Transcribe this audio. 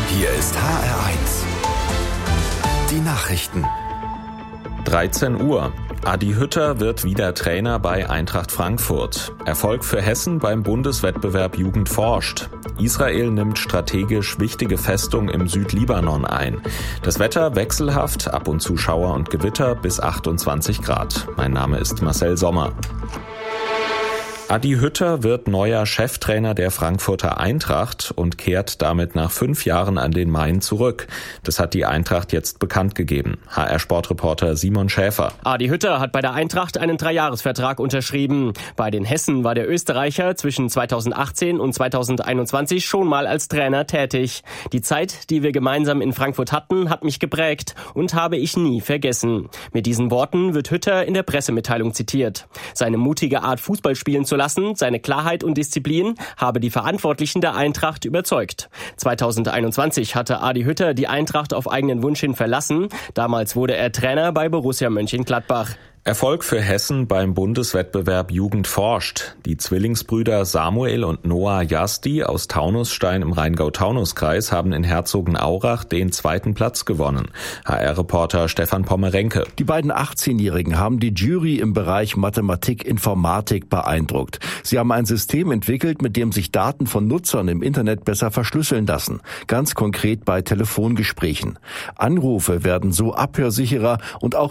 Hier ist HR1. Die Nachrichten. 13 Uhr. Adi Hütter wird wieder Trainer bei Eintracht Frankfurt. Erfolg für Hessen beim Bundeswettbewerb Jugend forscht. Israel nimmt strategisch wichtige Festung im Südlibanon ein. Das Wetter wechselhaft, ab und zu Schauer und Gewitter bis 28 Grad. Mein Name ist Marcel Sommer. Adi Hütter wird neuer Cheftrainer der Frankfurter Eintracht und kehrt damit nach 5 Jahren an den Main zurück. Das hat die Eintracht jetzt bekannt gegeben. HR-Sportreporter Simon Schäfer. Adi Hütter hat bei der Eintracht einen 3-Jahres-Vertrag unterschrieben. Bei den Hessen war der Österreicher zwischen 2018 und 2021 schon mal als Trainer tätig. Die Zeit, die wir gemeinsam in Frankfurt hatten, hat mich geprägt und habe ich nie vergessen. Mit diesen Worten wird Hütter in der Pressemitteilung zitiert. Seine mutige Art, Fußball spielen zu lassen, seine Klarheit und Disziplin habe die Verantwortlichen der Eintracht überzeugt. 2021 hatte Adi Hütter die Eintracht auf eigenen Wunsch hin verlassen. Damals wurde er Trainer bei Borussia Mönchengladbach. Erfolg für Hessen beim Bundeswettbewerb Jugend forscht. Die Zwillingsbrüder Samuel und Noah Jasti aus Taunusstein im Rheingau-Taunus-Kreis haben in Herzogenaurach den 2. Platz gewonnen. HR-Reporter Stefan Pommerenke. Die beiden 18-Jährigen haben die Jury im Bereich Mathematik, Informatik beeindruckt. Sie haben ein System entwickelt, mit dem sich Daten von Nutzern im Internet besser verschlüsseln lassen. Ganz konkret bei Telefongesprächen. Anrufe werden so abhörsicherer und auch